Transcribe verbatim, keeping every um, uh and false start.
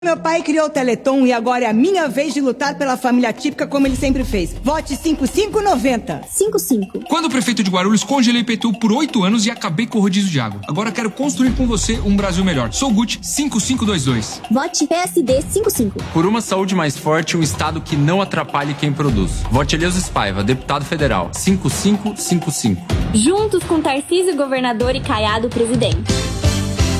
Meu pai criou o Teleton e agora é a minha vez de lutar pela família típica como ele sempre fez. Vote cinco cinco noventa. cinco cinco. Quando prefeito de Guarulhos, congelei I P T U por oito anos e acabei com o rodízio de água. Agora quero construir com você um Brasil melhor. Sou Gucci cinco cinco dois dois. Vote P S D cinco cinco. Por uma saúde mais forte, um estado que não atrapalhe quem produz. Vote Eleusis Paiva, deputado federal. cinco cinco cinco cinco. Juntos com Tarcísio, governador, e Caiado, presidente.